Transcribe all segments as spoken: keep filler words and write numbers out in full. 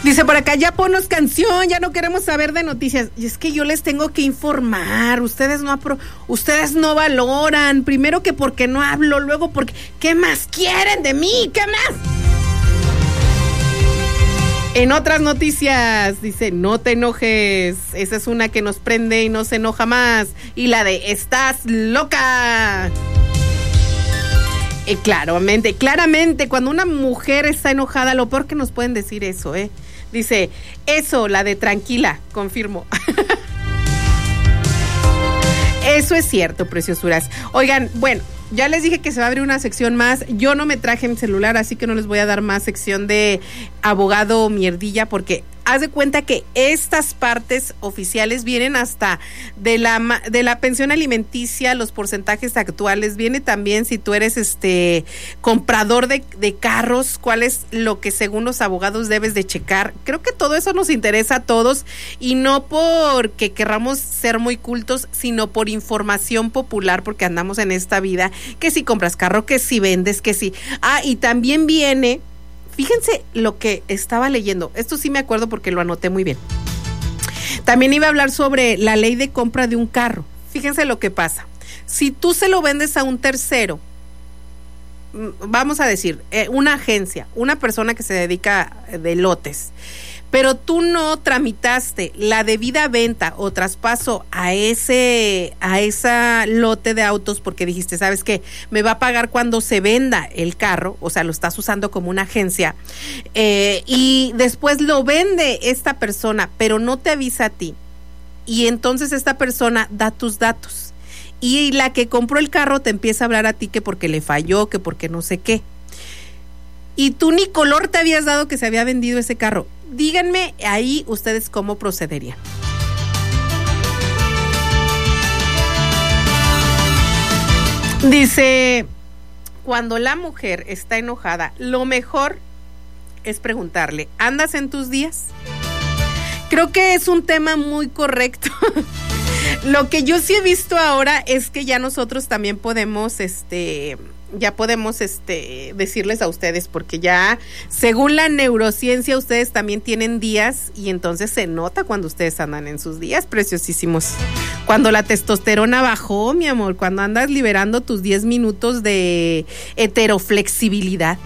Dice por acá, ya ponos canción, ya no queremos saber de noticias. Y es que yo les tengo que informar, ustedes no apro- ustedes no valoran, primero que porque no hablo, luego porque, ¿qué más quieren de mí? ¿Qué más? En otras noticias, dice, no te enojes, esa es una que nos prende y no se enoja más, y la de, estás loca. Eh, claramente, claramente, cuando una mujer está enojada, lo peor que nos pueden decir eso, ¿eh? Dice, eso, la de tranquila, confirmo. Eso es cierto, preciosuras. Oigan, bueno, ya les dije que se va a abrir una sección más. Yo no me traje mi celular, así que no les voy a dar más sección de abogado mierdilla, porque haz de cuenta que estas partes oficiales vienen hasta de la de la pensión alimenticia, los porcentajes actuales, viene también si tú eres este comprador de, de carros, cuál es lo que según los abogados debes de checar. Creo que todo eso nos interesa a todos, y no porque querramos ser muy cultos, sino por información popular, porque andamos en esta vida, que si compras carro, que si vendes, que si... Ah, y también viene... Fíjense lo que estaba leyendo. Esto sí me acuerdo porque lo anoté muy bien. También iba a hablar sobre la ley de compra de un carro. Fíjense lo que pasa. Si tú se lo vendes a un tercero, vamos a decir, eh, una agencia, una persona que se dedica de lotes, pero tú no tramitaste la debida venta o traspaso a ese a esa lote de autos, porque dijiste, ¿sabes qué? Me va a pagar cuando se venda el carro, o sea, lo estás usando como una agencia, eh, y después lo vende esta persona, pero no te avisa a ti, y entonces esta persona da tus datos, y la que compró el carro te empieza a hablar a ti que porque le falló, que porque no sé qué, y tú ni color te habías dado que se había vendido ese carro. Díganme ahí ustedes cómo procederían. Dice, cuando la mujer está enojada, lo mejor es preguntarle, ¿andas en tus días? Creo que es un tema muy correcto. Lo que yo sí he visto ahora es que ya nosotros también podemos, este... ya podemos este decirles a ustedes, porque ya según la neurociencia ustedes también tienen días, y entonces se nota cuando ustedes andan en sus días, preciosísimos. Cuando la testosterona bajó, mi amor, cuando andas liberando tus diez minutos de heteroflexibilidad.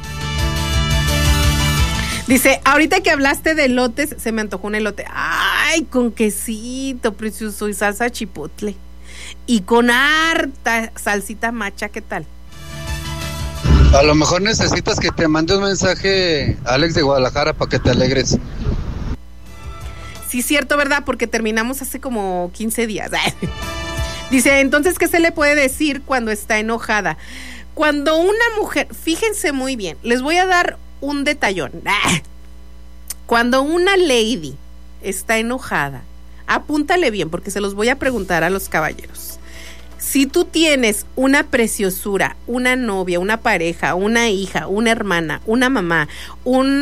Dice, ahorita que hablaste de elotes, se me antojó un elote. Ay, con quesito, precioso, y salsa chipotle. Y con harta salsita macha, ¿qué tal? A lo mejor necesitas que te mande un mensaje Alex de Guadalajara para que te alegres. Sí, cierto, ¿verdad? Porque terminamos hace como quince días. Dice, entonces, ¿qué se le puede decir cuando está enojada? Cuando una mujer, fíjense muy bien, les voy a dar un detallón. Cuando una lady está enojada, apúntale bien, porque se los voy a preguntar a los caballeros. Si tú tienes una preciosura, una novia, una pareja, una hija, una hermana, una mamá, un